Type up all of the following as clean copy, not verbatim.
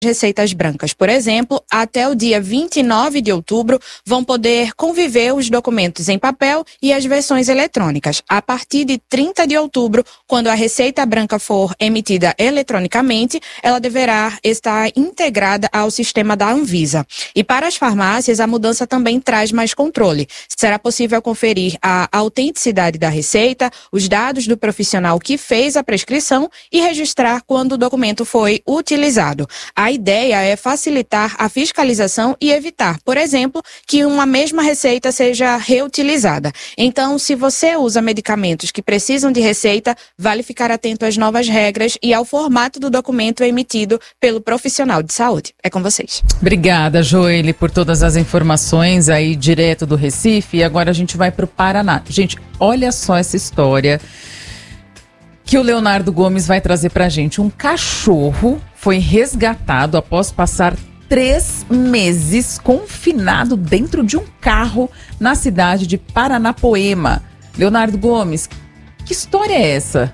receitas brancas, por exemplo, até o dia 29 de outubro, vão poder conviver os documentos em papel e as versões eletrônicas. A partir de 30 de outubro, quando a receita branca for emitida eletronicamente, ela deverá estar integrada ao sistema da Anvisa. E para as farmácias, a mudança também traz mais controle. Será possível conferir a autenticidade da receita, os dados do profissional que fez a prescrição e registrar quando o documento foi utilizado. A ideia é facilitar a fiscalização e evitar, por exemplo, que uma mesma receita seja reutilizada. Então, se você usa medicamentos que precisam de receita, vale ficar atento às novas regras e ao formato do documento emitido pelo profissional de saúde. É com vocês. Obrigada, Joeli, por todas as informações aí direto do Recife. E agora a gente vai para o Paraná. Gente, olha só essa história que o Leonardo Gomes vai trazer pra gente. Um cachorro foi resgatado após passar 3 meses confinado dentro de um carro na cidade de Paranapoema. Leonardo Gomes, que história é essa?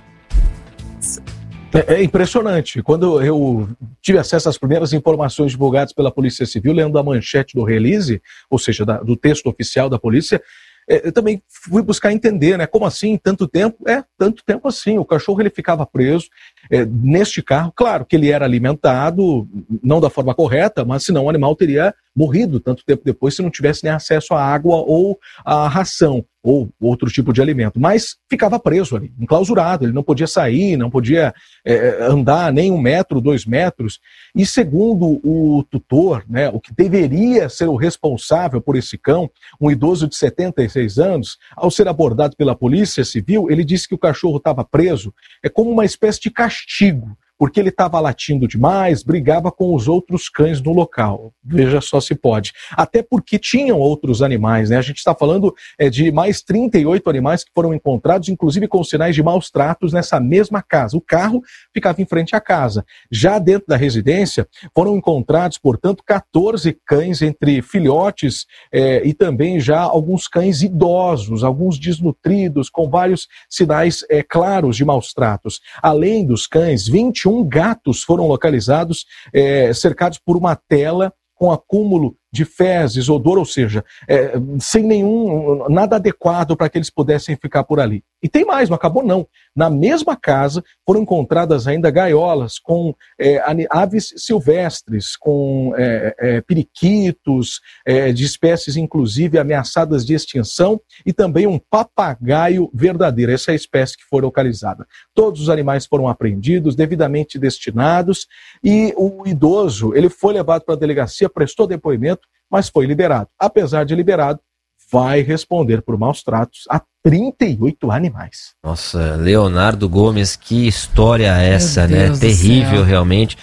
É impressionante. Quando eu tive acesso às primeiras informações divulgadas pela Polícia Civil, lendo a manchete do release, ou seja, do texto oficial da polícia, eu também fui buscar entender, né? Como assim, tanto tempo? Tanto tempo assim. O cachorro ele ficava preso neste carro. Claro que ele era alimentado, não da forma correta, mas senão o animal teria morrido tanto tempo depois se não tivesse nem acesso à água ou à ração ou outro tipo de alimento. Mas ficava preso ali, enclausurado. Ele não podia sair, não podia andar nem 1 metro, 2 metros. E segundo o tutor, né, o que deveria ser o responsável por esse cão, um idoso de 76 anos, ao ser abordado pela Polícia Civil, ele disse que o cachorro estava preso como uma espécie de castigo, porque ele estava latindo demais, brigava com os outros cães no local. Veja só se pode. Até porque tinham outros animais, né? A gente está falando de mais 38 animais que foram encontrados, inclusive com sinais de maus tratos nessa mesma casa. O carro ficava em frente à casa. Já dentro da residência, foram encontrados, portanto, 14 cães entre filhotes e também já alguns cães idosos, alguns desnutridos, com vários sinais claros de maus tratos. Além dos cães, 21 gatos foram localizados, cercados por uma tela com acúmulo de fezes, odor, ou seja, sem nada adequado para que eles pudessem ficar por ali. E tem mais, não acabou não. Na mesma casa foram encontradas ainda gaiolas com aves silvestres, com periquitos, de espécies inclusive ameaçadas de extinção, e também um papagaio verdadeiro. Essa é a espécie que foi localizada. Todos os animais foram apreendidos, devidamente destinados, e o idoso ele foi levado para a delegacia, prestou depoimento, mas foi liberado. Apesar de liberado, vai responder por maus tratos a 38 animais. Nossa, Leonardo Gomes, que história é essa, né? Terrível, realmente.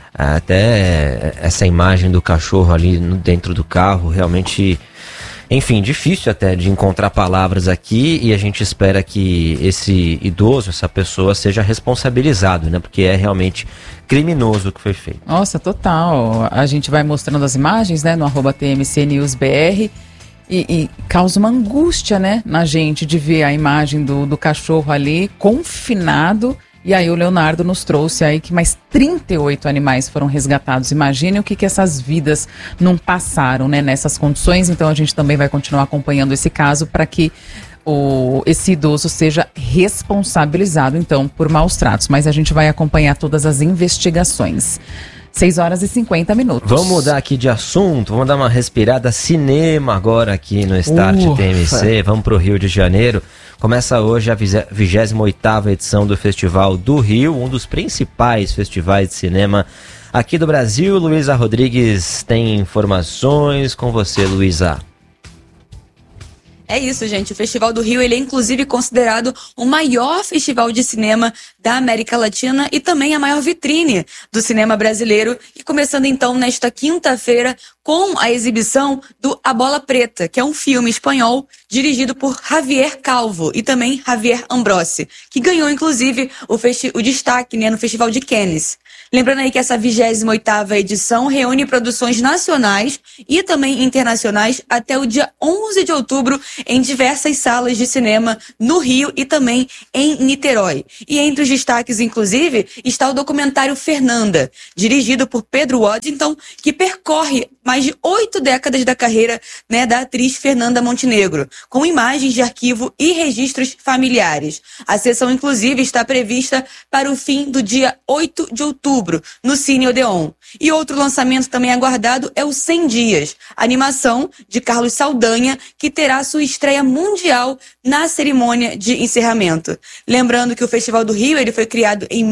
Até essa imagem do cachorro ali dentro do carro, realmente, enfim, difícil até de encontrar palavras aqui, e a gente espera que esse idoso, essa pessoa, seja responsabilizado, né? Porque é realmente criminoso o que foi feito. Nossa, total. A gente vai mostrando as imagens, né, no @TMCNewsBR, e causa uma angústia, né, na gente de ver a imagem do cachorro ali confinado. E aí o Leonardo nos trouxe aí que mais 38 animais foram resgatados. Imagine o que essas vidas não passaram, né, nessas condições. Então a gente também vai continuar acompanhando esse caso para que esse idoso seja responsabilizado, então, por maus tratos. Mas a gente vai acompanhar todas as investigações. 6h50. Vamos mudar aqui de assunto, vamos dar uma respirada cinema agora aqui no Start TMC. Vamos para o Rio de Janeiro. Começa hoje a 28ª edição do Festival do Rio, um dos principais festivais de cinema aqui do Brasil. Luísa Rodrigues tem informações com você, Luísa. É isso, gente. O Festival do Rio ele é inclusive considerado o maior festival de cinema da América Latina e também a maior vitrine do cinema brasileiro. E começando então nesta quinta-feira com a exibição do A Bola Preta, que é um filme espanhol dirigido por Javier Calvo e também Javier Ambrosi, que ganhou inclusive o destaque, né, no Festival de Cannes. Lembrando aí que essa 28ª edição reúne produções nacionais e também internacionais até o dia 11 de outubro em diversas salas de cinema no Rio e também em Niterói. E entre os destaques, inclusive, está o documentário Fernanda, dirigido por Pedro Waddington, que percorre mais de 8 décadas da carreira, né, da atriz Fernanda Montenegro, com imagens de arquivo e registros familiares. A sessão, inclusive, está prevista para o fim do dia 8 de outubro, no Cine Odeon. E outro lançamento também aguardado é o 100 Dias, animação de Carlos Saldanha, que terá sua estreia mundial na cerimônia de encerramento. Lembrando que o Festival do Rio ele foi criado em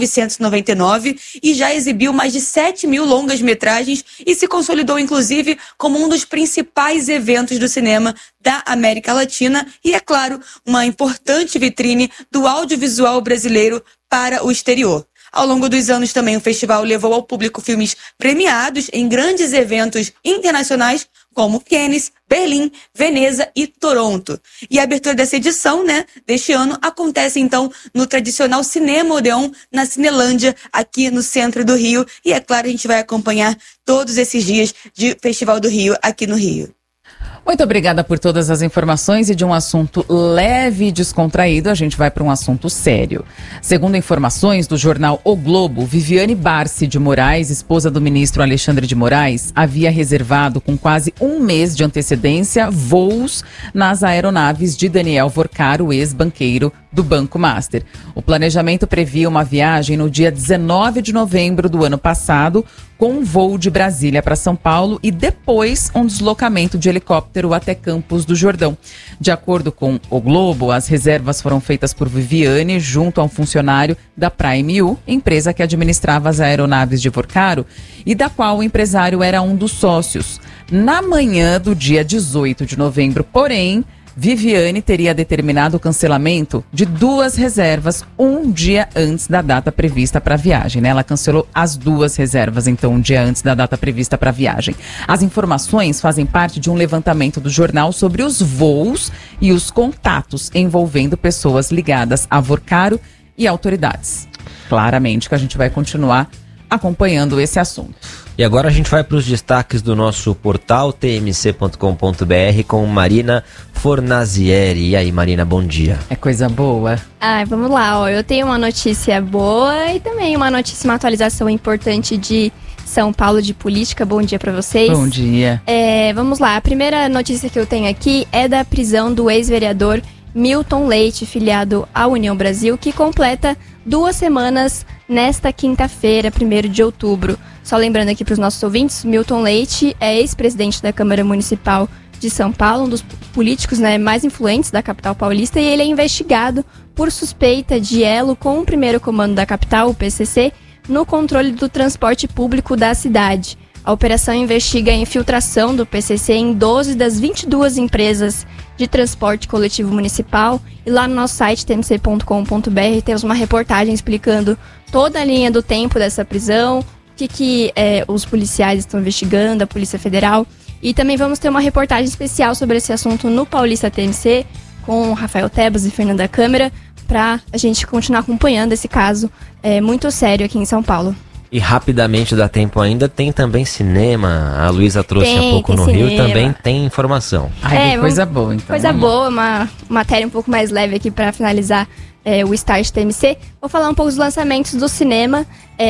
1999 e já exibiu mais de 7.000 longas-metragens e se consolidou, inclusive, como um dos principais eventos do cinema da América Latina e, é claro, uma importante vitrine do audiovisual brasileiro para o exterior. Ao longo dos anos também o festival levou ao público filmes premiados em grandes eventos internacionais como Cannes, Berlim, Veneza e Toronto. E a abertura dessa edição, né, deste ano, acontece então no tradicional Cinema Odeon, na Cinelândia, aqui no centro do Rio. E é claro, a gente vai acompanhar todos esses dias de Festival do Rio aqui no Rio. Muito obrigada por todas as informações e de um assunto leve e descontraído, a gente vai para um assunto sério. Segundo informações do jornal O Globo, Viviane Barsi de Moraes, esposa do ministro Alexandre de Moraes, havia reservado com quase um mês de antecedência voos nas aeronaves de Daniel Vorcaro, ex-banqueiro do Banco Master. O planejamento previa uma viagem no dia 19 de novembro do ano passado, com um voo de Brasília para São Paulo e depois um deslocamento de helicóptero até Campos do Jordão. De acordo com o Globo, as reservas foram feitas por Viviane junto a um funcionário da Prime U, empresa que administrava as aeronaves de Vorcaro e da qual o empresário era um dos sócios. Na manhã do dia 18 de novembro, porém, Viviane teria determinado o cancelamento de 2 reservas um dia antes da data prevista para a viagem, né? Ela cancelou as 2 reservas, então, um dia antes da data prevista para a viagem. As informações fazem parte de um levantamento do jornal sobre os voos e os contatos envolvendo pessoas ligadas a Vorcaro e autoridades. Claramente que a gente vai continuar acompanhando esse assunto. E agora a gente vai para os destaques do nosso portal tmc.com.br com Marina Fornazieri. E aí, Marina, bom dia. É coisa boa. Vamos lá, ó. Eu tenho uma notícia boa e também uma notícia, uma atualização importante de São Paulo de política. Bom dia para vocês. Bom dia. Vamos lá, a primeira notícia que eu tenho aqui é da prisão do ex-vereador Milton Leite, filiado à União Brasil, que completa 2 semanas nesta quinta-feira, 1º de outubro. Só lembrando aqui para os nossos ouvintes, Milton Leite é ex-presidente da Câmara Municipal de São Paulo, um dos políticos, né, mais influentes da capital paulista, e ele é investigado por suspeita de elo com o primeiro comando da capital, o PCC, no controle do transporte público da cidade. A operação investiga a infiltração do PCC em 12 das 22 empresas de transporte coletivo municipal. E lá no nosso site, tmc.com.br, temos uma reportagem explicando toda a linha do tempo dessa prisão, o que os policiais estão investigando, a Polícia Federal. E também vamos ter uma reportagem especial sobre esse assunto no Paulista TMC, com Rafael Tebas e Fernanda Câmara, para a gente continuar acompanhando esse caso muito sério aqui em São Paulo. E rapidamente, dá tempo ainda, tem também cinema. A Luísa trouxe há pouco no cinema. Rio e também tem informação. Que coisa boa, então. Coisa boa, uma matéria um pouco mais leve aqui para finalizar o Start TMC. Vou falar um pouco dos lançamentos do cinema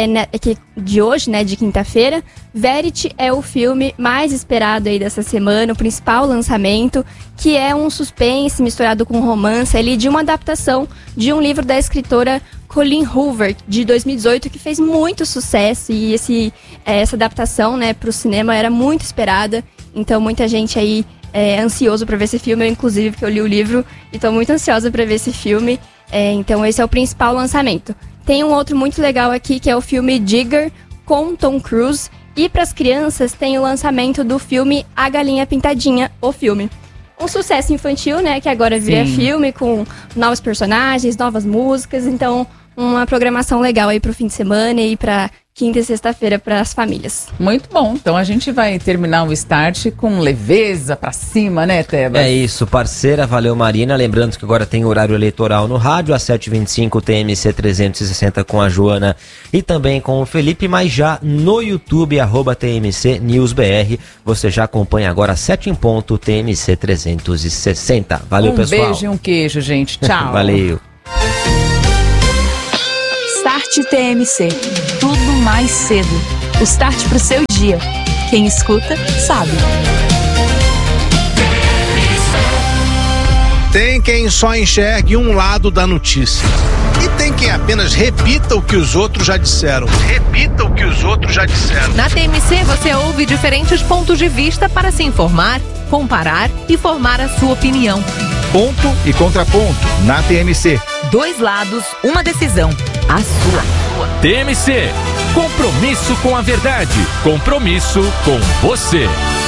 de hoje, né, de quinta-feira. Verity é o filme mais esperado aí dessa semana, o principal lançamento, que é um suspense misturado com romance ali, de uma adaptação de um livro da escritora Colleen Hoover, de 2018, que fez muito sucesso, e essa adaptação, né, para o cinema era muito esperada. Então muita gente aí ansioso para ver esse filme, eu inclusive, porque eu li o livro e estou muito ansiosa para ver esse filme. Então esse é o principal lançamento. Tem um outro muito legal aqui, que é o filme Digger, com Tom Cruise. E para as crianças tem o lançamento do filme A Galinha Pintadinha, o filme. Um sucesso infantil, né, que agora vira filme, com novos personagens, novas músicas. Então, uma programação legal aí pro fim de semana e para quinta e sexta-feira para as famílias. Muito bom. Então a gente vai terminar o start com leveza pra cima, né, Tebas? É isso, parceira. Valeu, Marina. Lembrando que agora tem horário eleitoral no rádio, às 7h25, TMC 360 com a Joana e também com o Felipe, mas já no YouTube, @TMC News BR. Você já acompanha agora às 7 em ponto, TMC 360. Valeu, pessoal. Um beijo e um queijo, gente. Tchau. Valeu. Start TMC. Tudo mais cedo. O start pro seu dia. Quem escuta, sabe. Tem quem só enxergue um lado da notícia. E tem quem apenas repita o que os outros já disseram. Repita o que os outros já disseram. Na TMC você ouve diferentes pontos de vista para se informar, comparar e formar a sua opinião. Ponto e contraponto na TMC. 2 lados, uma decisão. A sua. TMC. Compromisso com a verdade. Compromisso com você.